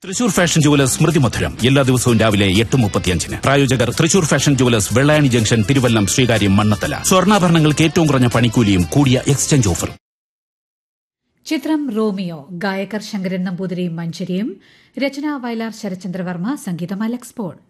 Thrissur fashion jewellers സ്മൃതി മധുരം എല്ലാ ദിവസവും രാവിലെ 8:35. പ്രായോജകർ Thrissur fashion jewellers, Vellayani junction, Thiruvallam, Sreekaryam, Mannathala. സ്വർണ്ണാഭരണങ്ങൾക്ക് ഏറ്റവും കുറഞ്ഞ പണിക്കൂലിയും കൂടിയ എക്സ്ചേഞ്ച് ഓഫറും. ചിത്രം റോമിയോ. ഗായകർ ശങ്കരൻ നമ്പൂതിരിയും മഞ്ചരിയും. രചന വയലാർ ശരചന്ദ്രവർമ്മ. സംഗീതം അലക്സ് പോൾ.